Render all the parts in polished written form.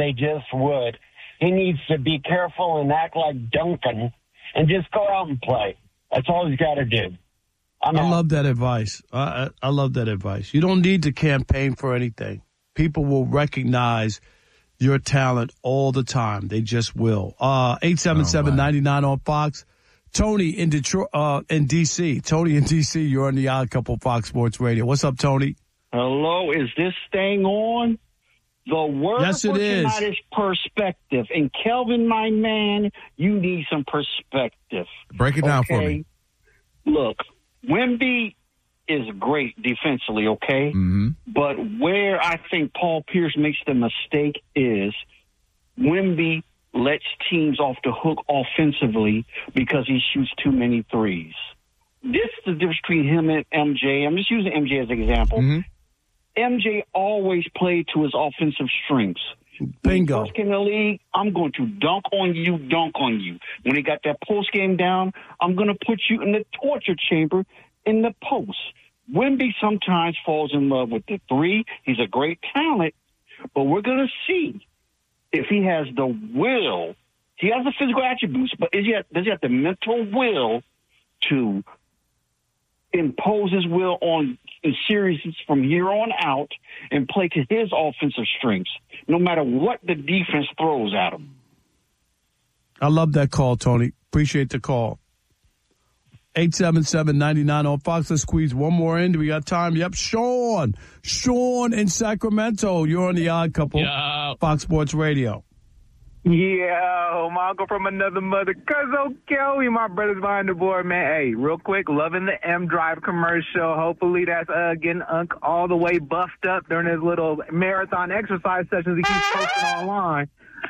they just would. He needs to be careful and act like Duncan and just go out and play. That's all he's got to do. I love that advice. I love that advice. You don't need to campaign for anything. People will recognize your talent all the time. They just will. 877-99 on Fox. Tony in Detroit, in D.C. Tony in D.C., you're on the Odd Couple Fox Sports Radio. What's up, Tony? Hello, is this thing on? The word yes, for tonight is perspective. And Kelvin, my man, you need some perspective. Break it down for me. Look, Wemby is great defensively, okay? Mm-hmm. But where I think Paul Pierce makes the mistake is Wemby lets teams off the hook offensively because he shoots too many threes. This is the difference between him and MJ. I'm just using MJ as an example. Mm-hmm. MJ always played to his offensive strengths. Bingo. When he first came in the league, I'm going to dunk on you. When he got that post game down, I'm going to put you in the torture chamber in the post. Wemby sometimes falls in love with the three. He's a great talent, but we're going to see if he has the will. He has the physical attributes, but does he have the mental will to impose his will on in series from here on out and play to his offensive strengths, no matter what the defense throws at him? I love that call, Tony. Appreciate the call. 877-99 on Fox. Let's squeeze one more in. Do we got time? Yep. Sean in Sacramento. You're on the Odd Couple. Yo. Fox Sports Radio. Yeah, my uncle from another mother, Cuzzo Kelly, my brother's behind the board, man. Hey, real quick, loving the M Drive commercial. Hopefully that's getting Unc all the way buffed up during his little marathon exercise sessions he keeps posting online.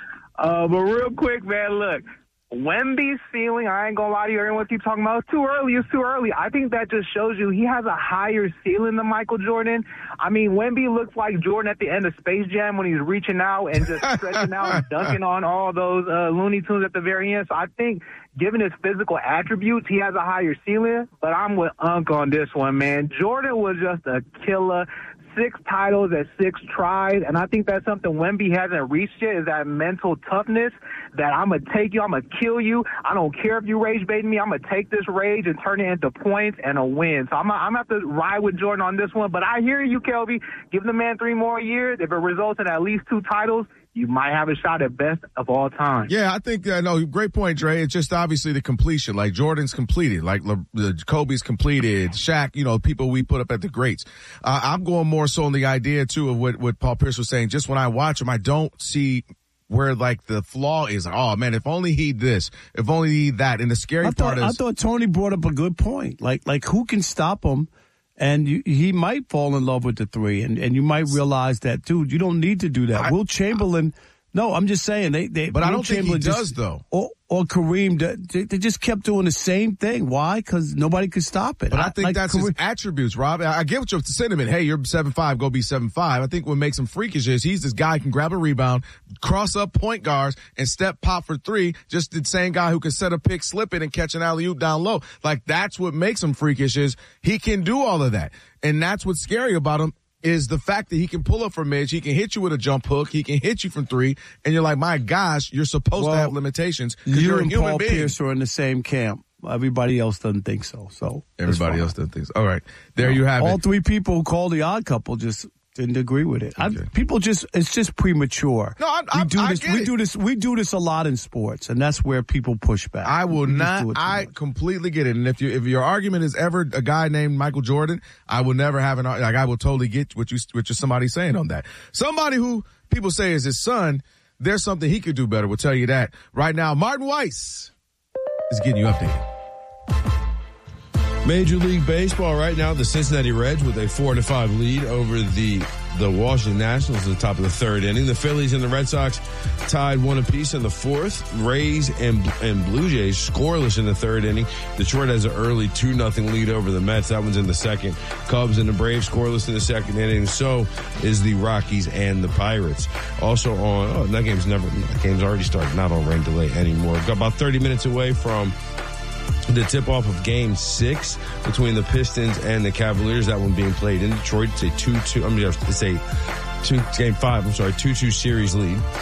But real quick, man, look. Wemby's ceiling, I ain't gonna lie to you, everyone keeps talking about it's too early. I think that just shows you he has a higher ceiling than Michael Jordan. I mean, Wemby looks like Jordan at the end of Space Jam when he's reaching out and just stretching out and dunking on all those Looney Tunes at the very end. So I think given his physical attributes, he has a higher ceiling, but I'm with Unc on this one, man. Jordan was just a killer. 6 titles at 6 tries, and I think that's something Wemby hasn't reached yet, is that mental toughness that I'm going to take you, I'm going to kill you. I don't care if you rage baiting me. I'm going to take this rage and turn it into points and a win. So I'm going to have to ride with Jordan on this one, but I hear you, Kelby. Give the man 3 more years. If it results in at least 2 titles, you might have a shot at best of all time. Yeah, I think, no, great point, Dre. It's just obviously the completion. Like, Jordan's completed. Like, Kobe's completed. Shaq, people we put up at the greats. I'm going more so on the idea, too, of what Paul Pierce was saying. Just when I watch him, I don't see where, like, the flaw is. Oh, man, if only he this. If only he that. And the scary part is... I thought Tony brought up a good point. Like who can stop him? And he might fall in love with the 3, and you might realize that, dude, you don't need to do that. Will Chamberlain, no, I'm just saying but I don't think he does, though. Or Kareem, they just kept doing the same thing. Why? Because nobody could stop it. But I think that's his attributes, Rob. I get what you're sentiment. Hey, you're 7'5", go be 7'5". I think what makes him freakish is he's this guy who can grab a rebound, cross up point guards, and step pop for 3. Just the same guy who can set a pick, slip it, and catch an alley-oop down low. Like, that's what makes him freakish is he can do all of that. And that's what's scary about him. Is the fact that he can pull up from edge, he can hit you with a jump hook, he can hit you from 3, and you're like, my gosh, you're supposed to have limitations because you're a human Paul being. Pierce are in the same camp. Everybody else doesn't think so. Everybody else doesn't think so. All right, you have all it. 3 people who called the Odd Couple just didn't agree with it. Okay. It's just premature. No, we do this a lot in sports, and that's where people push back. I will not. I completely get it. And if your argument is ever a guy named Michael Jordan, I will never have I will totally get what you're somebody saying on that. Somebody who people say is his son, there's something he could do better. We'll tell you that right now. Martin Weiss is getting you updated. Major League Baseball right now, the Cincinnati Reds with a 4-5 lead over the Washington Nationals at the top of the 3rd inning. The Phillies and the Red Sox tied 1 apiece in the 4th. Rays and Blue Jays scoreless in the 3rd inning. Detroit has an early 2-0 lead over the Mets. That one's in the 2nd. Cubs and the Braves scoreless in the 2nd inning. So is the Rockies and the Pirates. Also that game's already started, not on rain delay anymore. Got about 30 minutes away from the tip-off of Game 6 between the Pistons and the Cavaliers. That one being played in Detroit. It's a 2-2. Game 5. 2-2 series lead.